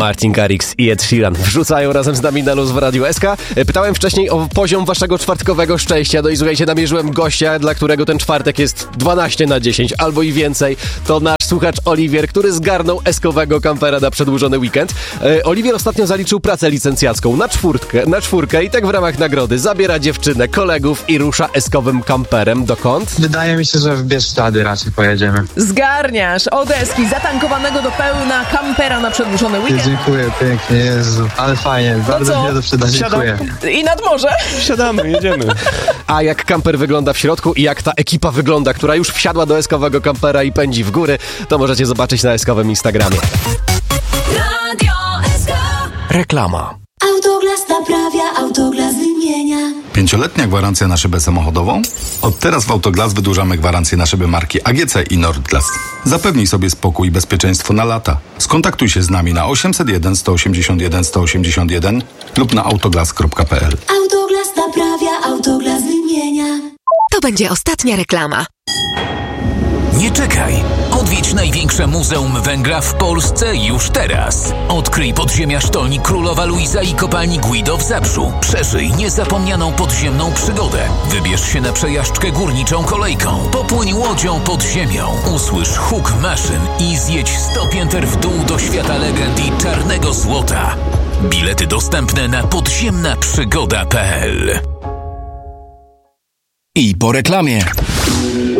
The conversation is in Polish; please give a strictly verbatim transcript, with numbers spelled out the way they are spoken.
Martin Garrix i Ed Sheeran wrzucają razem z nami na luz w Radiu S K. Pytałem wcześniej o poziom waszego czwartkowego szczęścia. No i słuchajcie, namierzyłem gościa, dla którego ten czwartek jest dwanaście na dziesięć albo i więcej. To nasz słuchacz Oliwier, który zgarnął eskowego kampera na przedłużony weekend. E, Oliwier ostatnio zaliczył pracę licencjacką na czwórkę, na czwórkę i tak w ramach nagrody zabiera dziewczynę, kolegów i rusza eskowym kamperem. Dokąd? Wydaje mi się, że w Bieszczady raczej pojedziemy. Zgarniasz od eski zatankowanego do pełna kampera na przedłużony weekend. Dziękuję pięknie, Jezu, ale fajnie, bardzo co? mi się to przyda, dziękuję. I nad morze. Siadamy, jedziemy. A jak kamper wygląda w środku i jak ta ekipa wygląda, która już wsiadła do eskowego kampera i pędzi w góry, to możecie zobaczyć na eskowym Instagramie. Radio S K. Reklama. Autoglas naprawia, Autoglas wymienia. Pięcioletnia gwarancja na szybę samochodową? Od teraz w Autoglas wydłużamy gwarancję na szyby marki A G C i Nordglas. Zapewnij sobie spokój i bezpieczeństwo na lata. Skontaktuj się z nami na osiemset jeden, sto osiemdziesiąt jeden, sto osiemdziesiąt jeden lub na autoglas kropka p l. Autoglas naprawia, Autoglas wymienia. To będzie ostatnia reklama. Nie czekaj! Odwiedź największe muzeum węgla w Polsce już teraz. Odkryj podziemia sztolni Królowa Luiza i kopalni Guido w Zabrzu. Przeżyj niezapomnianą podziemną przygodę. Wybierz się na przejażdżkę górniczą kolejką. Popłyń łodzią pod ziemią. Usłysz huk maszyn i zjedź sto pięter w dół do świata legend i czarnego złota. Bilety dostępne na podziemna przygoda kropka p l. I po reklamie.